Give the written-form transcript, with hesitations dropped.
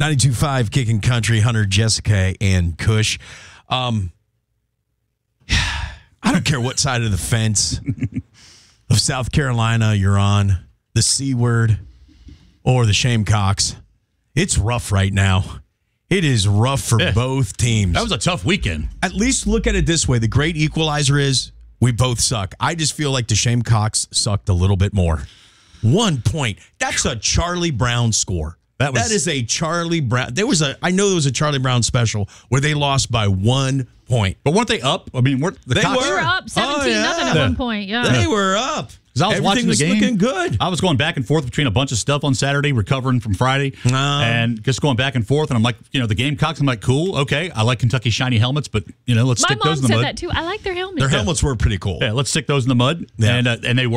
92.5 Kicking Country, Hunter, Jessica, and Kush. I don't care what side of the fence of South Carolina you're on, the C word or the Shamecocks. It's rough right now. It is rough for both teams. That was a tough weekend. At least look at it this way. The great equalizer is we both suck. I just feel like the Shamecocks sucked a little bit more. 1 point. That's a Charlie Brown score. That is a Charlie Brown. I know there was a Charlie Brown special where they lost by 1 point. But weren't they up? I mean, they were up 17-0 at one point. Yeah, they were up. Because I was watching the game, looking good. I was going back and forth between a bunch of stuff on Saturday, recovering from Friday, and just going back and forth. And I'm like, the Gamecocks. I'm like, cool, okay. I like Kentucky shiny helmets, but let's stick those in the mud. My mom said that too. I like their helmets. Their helmets were pretty cool. Yeah, let's stick those in the mud, and they were.